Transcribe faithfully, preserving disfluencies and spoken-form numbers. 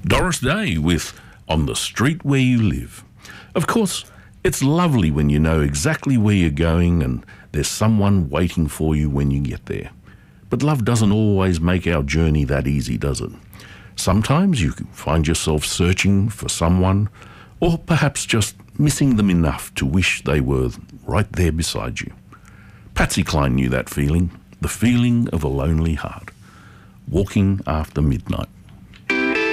Doris Day with On the Street Where You Live. Of course, it's lovely when you know exactly where you're going and there's someone waiting for you when you get there. But love doesn't always make our journey that easy, does it? Sometimes you can find yourself searching for someone, or perhaps just missing them enough to wish they were right there beside you. Patsy Cline knew that feeling, the feeling of a lonely heart. Walking After Midnight.